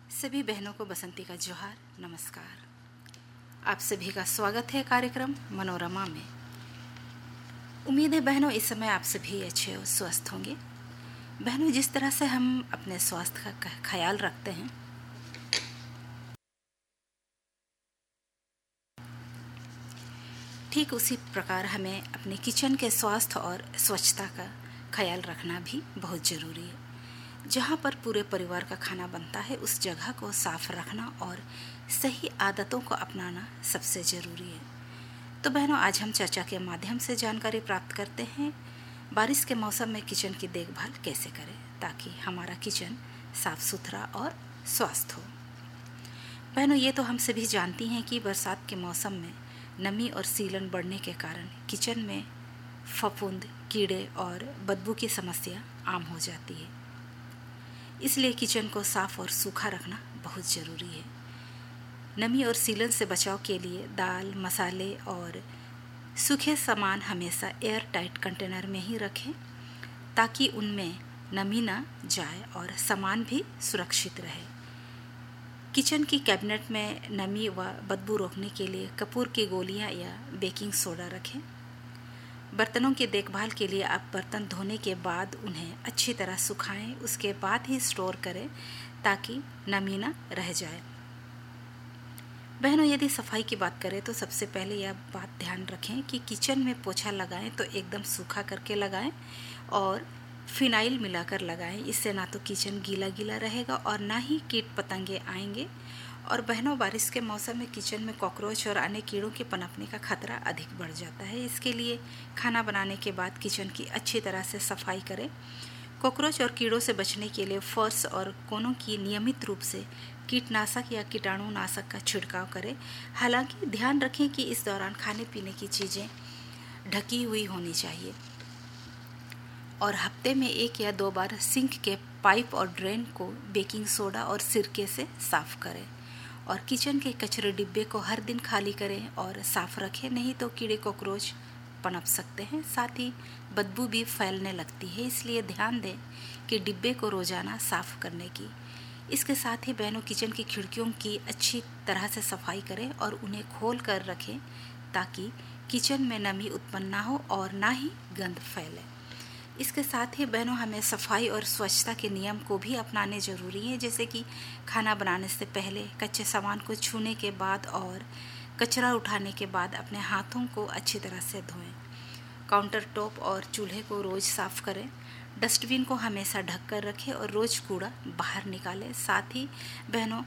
सभी बहनों को बसंती का जोहार, नमस्कार। आप सभी का स्वागत है कार्यक्रम मनोरमा में। उम्मीद है बहनों इस समय आप सभी अच्छे और स्वस्थ होंगे। बहनों, जिस तरह से हम अपने स्वास्थ्य का ख्याल रखते हैं, ठीक उसी प्रकार हमें अपने किचन के स्वास्थ्य और स्वच्छता का ख्याल रखना भी बहुत ज़रूरी है। जहाँ पर पूरे परिवार का खाना बनता है उस जगह को साफ रखना और सही आदतों को अपनाना सबसे ज़रूरी है। तो बहनों, आज हम चर्चा के माध्यम से जानकारी प्राप्त करते हैं बारिश के मौसम में किचन की देखभाल कैसे करें ताकि हमारा किचन साफ सुथरा और स्वस्थ हो। बहनों, ये तो हम सभी जानती हैं कि बरसात के मौसम में नमी और सीलन बढ़ने के कारण किचन में फफूंद, कीड़े और बदबू की समस्या आम हो जाती है। इसलिए किचन को साफ और सूखा रखना बहुत ज़रूरी है। नमी और सीलन से बचाव के लिए दाल, मसाले और सूखे सामान हमेशा एयर टाइट कंटेनर में ही रखें ताकि उनमें नमी ना जाए और सामान भी सुरक्षित रहे। किचन की कैबिनेट में नमी व बदबू रोकने के लिए कपूर की गोलियां या बेकिंग सोडा रखें। बर्तनों की देखभाल के लिए आप बर्तन धोने के बाद उन्हें अच्छी तरह सुखाएं, उसके बाद ही स्टोर करें ताकि नमी न रह जाए। बहनों, यदि सफाई की बात करें तो सबसे पहले यह बात ध्यान रखें कि किचन में पोछा लगाएं तो एकदम सूखा करके लगाएं और फिनाइल मिलाकर लगाएं। इससे ना तो किचन गीला गीला रहेगा और ना ही कीट पतंगे आएंगे। और बहनों, बारिश के मौसम में किचन में कॉकरोच और अन्य कीड़ों के पनपने का खतरा अधिक बढ़ जाता है। इसके लिए खाना बनाने के बाद किचन की अच्छी तरह से सफाई करें। कॉकरोच और कीड़ों से बचने के लिए फर्श और कोनों की नियमित रूप से कीटनाशक या कीटाणुनाशक का छिड़काव करें। हालांकि ध्यान रखें कि इस दौरान खाने पीने की चीज़ें ढकी हुई होनी चाहिए और हफ्ते में 1 या 2 बार सिंक के पाइप और ड्रेन को बेकिंग सोडा और सिरके से साफ करें। और किचन के कचरे डिब्बे को हर दिन खाली करें और साफ रखें, नहीं तो कीड़े कॉकरोच पनप सकते हैं। साथ ही बदबू भी फैलने लगती है, इसलिए ध्यान दें कि डिब्बे को रोज़ाना साफ करने की। इसके साथ ही बहनों, किचन की खिड़कियों की अच्छी तरह से सफाई करें और उन्हें खोल कर रखें ताकि किचन में नमी उत्पन्न ना हो और ना ही गंध फैले। इसके साथ ही बहनों, हमें सफाई और स्वच्छता के नियम को भी अपनाने ज़रूरी हैं, जैसे कि खाना बनाने से पहले कच्चे सामान को छूने के बाद और कचरा उठाने के बाद अपने हाथों को अच्छी तरह से धोएं। काउंटर टॉप और चूल्हे को रोज़ साफ़ करें। डस्टबिन को हमेशा ढक कर रखें और रोज़ कूड़ा बाहर निकालें। साथ ही बहनों,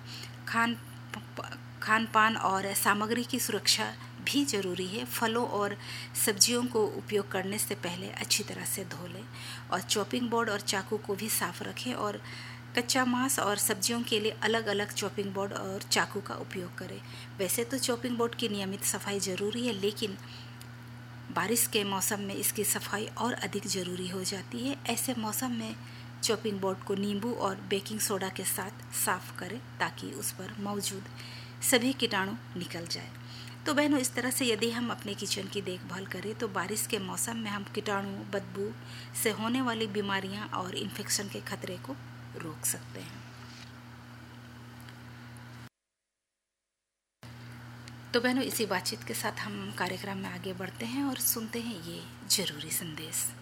खान पान और सामग्री की सुरक्षा भी ज़रूरी है। फलों और सब्जियों को उपयोग करने से पहले अच्छी तरह से धो लें और चॉपिंग बोर्ड और चाकू को भी साफ़ रखें और कच्चा मांस और सब्जियों के लिए अलग अलग चॉपिंग बोर्ड और चाकू का उपयोग करें। वैसे तो चॉपिंग बोर्ड की नियमित सफाई ज़रूरी है, लेकिन बारिश के मौसम में इसकी सफाई और अधिक ज़रूरी हो जाती है। ऐसे मौसम में चॉपिंग बोर्ड को नींबू और बेकिंग सोडा के साथ साफ़ करें ताकि उस पर मौजूद सभी कीटाणु निकल जाए। तो बहनों, इस तरह से यदि हम अपने किचन की देखभाल करें तो बारिश के मौसम में हम कीटाणु, बदबू से होने वाली बीमारियां और इन्फेक्शन के खतरे को रोक सकते हैं। तो बहनों, इसी बातचीत के साथ हम कार्यक्रम में आगे बढ़ते हैं और सुनते हैं ये जरूरी संदेश।